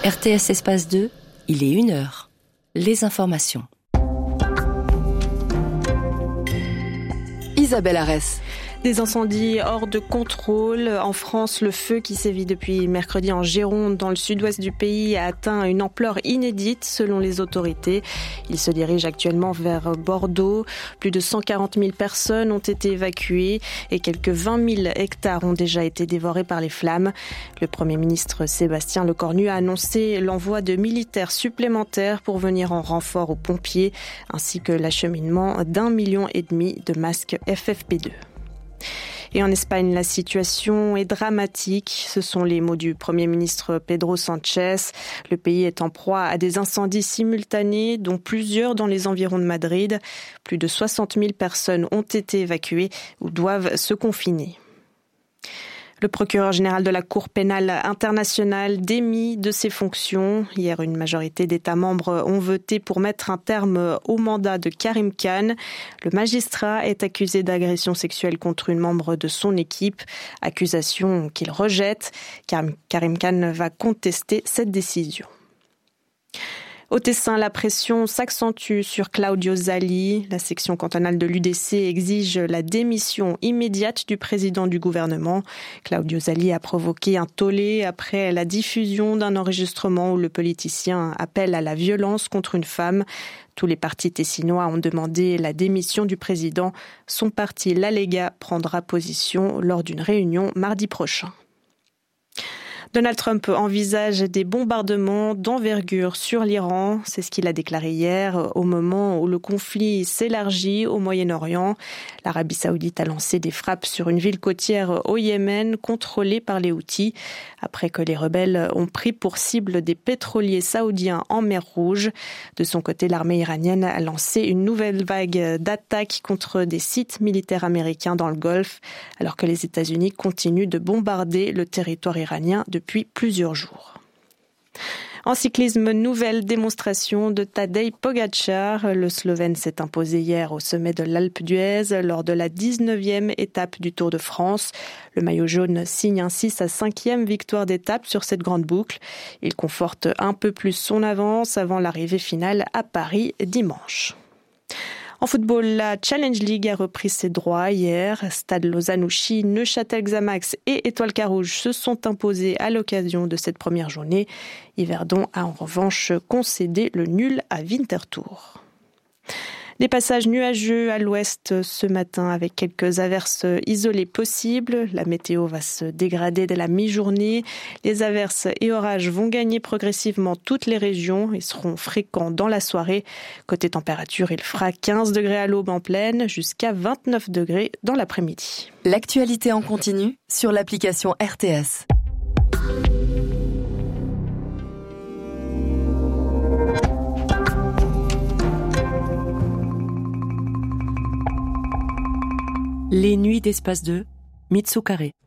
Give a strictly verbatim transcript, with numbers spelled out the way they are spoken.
R T S Espace deux, il est une heure. Les informations. Isabelle Arès. Des incendies hors de contrôle. En France, le feu qui sévit depuis mercredi en Gironde, dans le sud-ouest du pays, a atteint une ampleur inédite selon les autorités. Il se dirige actuellement vers Bordeaux. Plus de cent quarante mille personnes ont été évacuées et quelques vingt mille hectares ont déjà été dévorés par les flammes. Le Premier ministre Sébastien Lecornu a annoncé l'envoi de militaires supplémentaires pour venir en renfort aux pompiers, ainsi que l'acheminement d'un million et demi de masques F F P deux. Et en Espagne, la situation est dramatique. Ce sont les mots du Premier ministre Pedro Sánchez. Le pays est en proie à des incendies simultanés, dont plusieurs dans les environs de Madrid. Plus de soixante mille personnes ont été évacuées ou doivent se confiner. Le procureur général de la Cour pénale internationale démis de ses fonctions. Hier, une majorité d'États membres ont voté pour mettre un terme au mandat de Karim Khan. Le magistrat est accusé d'agression sexuelle contre une membre de son équipe, accusation qu'il rejette. Karim Khan va contester cette décision. Au Tessin, la pression s'accentue sur Claudio Zali. La section cantonale de l'U D C exige la démission immédiate du président du gouvernement. Claudio Zali a provoqué un tollé après la diffusion d'un enregistrement où le politicien appelle à la violence contre une femme. Tous les partis tessinois ont demandé la démission du président. Son parti, la Lega, prendra position lors d'une réunion mardi prochain. Donald Trump envisage des bombardements d'envergure sur l'Iran. C'est ce qu'il a déclaré hier au moment où le conflit s'élargit au Moyen-Orient. L'Arabie saoudite a lancé des frappes sur une ville côtière au Yémen contrôlée par les Houthis après que les rebelles ont pris pour cible des pétroliers saoudiens en mer Rouge. De son côté, l'armée iranienne a lancé une nouvelle vague d'attaques contre des sites militaires américains dans le Golfe alors que les États-Unis continuent de bombarder le territoire iranien depuis depuis plusieurs jours. En cyclisme, nouvelle démonstration de Tadej Pogačar. Le Slovène s'est imposé hier au sommet de l'Alpe d'Huez lors de la dix-neuvième étape du Tour de France. Le maillot jaune signe ainsi sa cinquième victoire d'étape sur cette grande boucle. Il conforte un peu plus son avance avant l'arrivée finale à Paris dimanche. En football, la Challenge League a repris ses droits hier. Stade Lausanne-Ouchy, Neuchâtel-Xamax et Étoile Carouge se sont imposés à l'occasion de cette première journée. Yverdon a en revanche concédé le nul à Winterthur. Des passages nuageux à l'ouest ce matin avec quelques averses isolées possibles. La météo va se dégrader dès la mi-journée. Les averses et orages vont gagner progressivement toutes les régions et seront fréquents dans la soirée. Côté température, il fera quinze degrés à l'aube en plaine jusqu'à vingt-neuf degrés dans l'après-midi. L'actualité en continu sur l'application R T S. Les nuits d'Espace deux, Mitsu Carré.